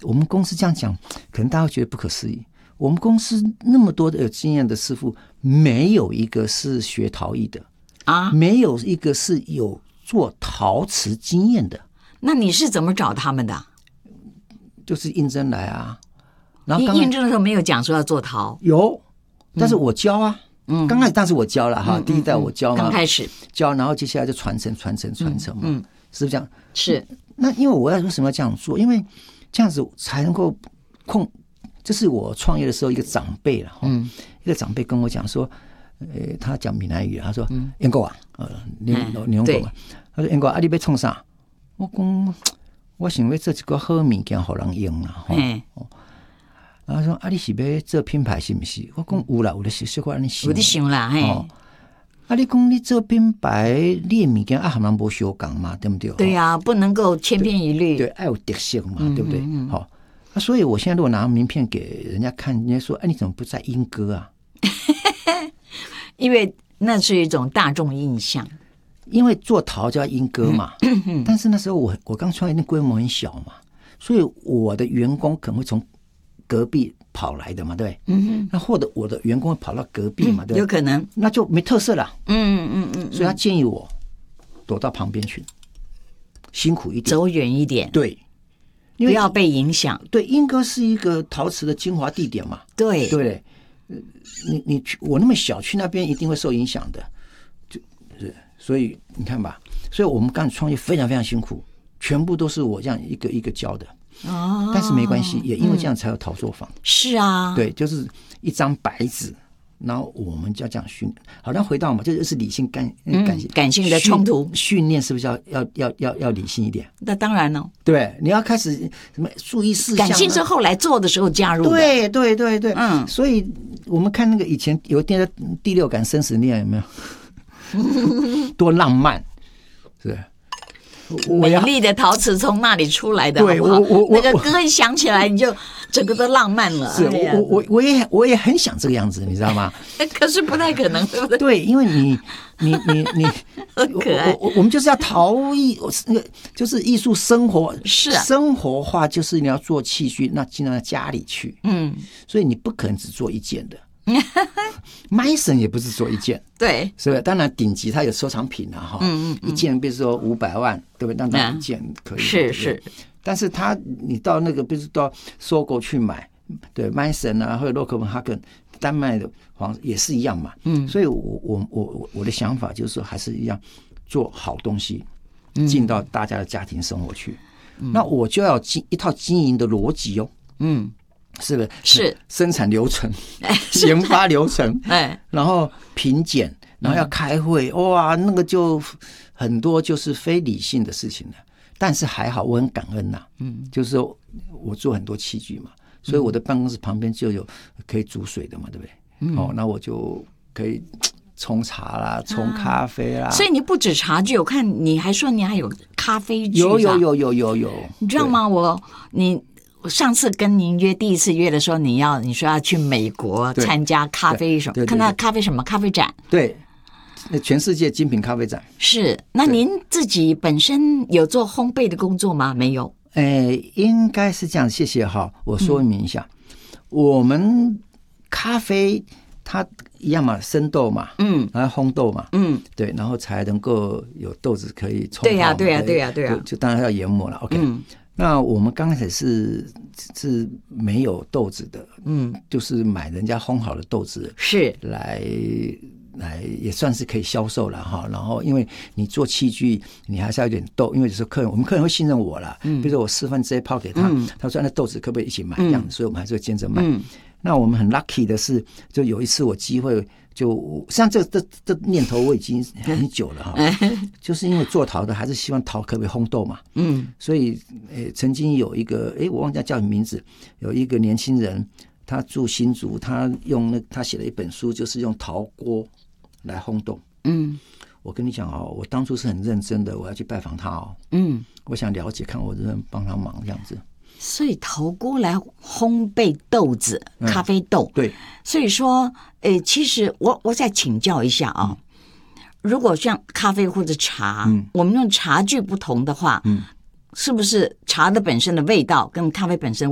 我们公司这样讲，可能大家会觉得不可思议。我们公司那么多的有经验的师傅，没有一个是学陶艺的啊，没有一个是有做陶瓷经验的。 那你是怎么找他们的？ 就是应征来啊。然后你应征的时候没有讲说要做陶？ 有，但是我教啊。刚开始当时我教了哈，第一代我教嘛， 刚开始教， 然后接下来就传承嘛，是不是这样？ 是。 那因为我为什么要这样做？因为这样子才能够这是我创业的时候一个长辈了，一个长辈跟我讲说，他讲闽南语，他说：“英国啊，你用过吗？”他说：“英国啊，你要创啥？”我讲，我想要做一个好物件，互人用啦。然后说啊，你是要做品牌是不是？我讲有啦，有的是我安尼想， 有的想啦，嘿。 啊，你讲你做品牌，你的物件啊，和人无相共嘛，对不对？ 对呀，不能够千篇一律， 对，要有特色嘛，对不对？好，所以我现在如果拿名片给人家看，人家说，哎，你怎么不在莺歌啊？ 因为那是一种大众印象。 因为做陶叫莺歌嘛，但是那时候我刚创业，那规模很小嘛，所以我的员工可能会从隔壁跑来的嘛，对不对？那或者我的员工会跑到隔壁嘛，对不对？ 有可能， 那就没特色了。所以他建议我躲到旁边去，辛苦一点， 走远一点， 对， 不要被影响。 对，莺歌是一个陶瓷的精华地点嘛， 对对，你我那么小去那边一定会受影响的，所以你看吧，所以我们刚创业非常非常辛苦，全部都是我这样一个一个教的。但是没关系，也因为这样才有陶作坊。 是啊， 对，就是一张白纸，然后我们就要这样训练。好像回到嘛，这就是理性感性的冲突训练，是不是要理性一点？ 那当然了， 对，你要开始什么注意事项。 感性是后来做的时候加入的。 对对对对，所以我们看那个以前有电视《第六感生死恋》，有没有？多浪漫，是。 美丽的陶瓷从那里出来的， 对， 好不好？那个歌一响起来，你就整个都浪漫了。 是，我也很想这个样子，你知道吗？ 可是不太可能，对不对？ 对，因为你很可爱。 我们就是要陶艺，就是艺术生活， 是啊， 生活化，就是你要做器具，那尽量在家里去。所以你不可能只做一件的。Mason 也不是做一件， 对， 是不是？当然顶级它有收藏品啊，一件比如说500万，对不对？那一件可以， 是。但是你到那个，比如说到搜狗去买，对 ，Mason 啊，或者洛克文哈根、丹麦的也是一样嘛。所以我的想法就是说，还是一样做好东西，进到大家的家庭生活去。那我就要一套经营的逻辑哦。是不是？ 是生产流程、研发流程，然后品检，然后要开会，哇，那个就很多就是非理性的事情了。但是还好，我很感恩呐，就是说我做很多器具嘛，所以我的办公室旁边就有可以煮水的嘛，对不对？那我就可以冲茶啦，冲咖啡啦。 所以你不止茶具，我看你还说你还有咖啡具， 有， 你知道吗？我上次跟您第一次约的时候，你说要去美国参加咖啡什么，看到咖啡什么咖啡展， 对，全世界精品咖啡展。 是，那您自己本身有做烘焙的工作吗？没有。 应该是这样，谢谢哈。我说明一下，我们咖啡它一样嘛，生豆嘛，然后烘豆嘛，对，然后才能够有豆子可以冲泡。对呀，就当然要研磨了。OK。那我们刚开始是没有豆子的，就是买人家烘好的豆子， 是来也算是可以销售了哈。然后因为你做器具，你还是要有点豆，因为有时候我们客人会信任我啦，比如说我示范这些泡给他，他说那豆子可不可以一起买这样子，所以我们还是会兼着卖。那我们很 lucky 的是，就有一次我机会。就像这念头我已经很久了哈，就是因为做陶的还是希望陶可不可以烘豆嘛，所以曾经有一个我忘记叫什么名字，有一个年轻人他住新竹，他写了一本书，就是用陶锅来烘豆。我跟你讲哦，我当初是很认真的，我要去拜访他哦，我想了解看我能不能帮他忙这样子。 所以陶锅来烘焙豆子，咖啡豆。 对， 所以说，其实我再请教一下啊，如果像咖啡或者茶，我们用茶具不同的话，是不是茶的本身的味道跟咖啡本身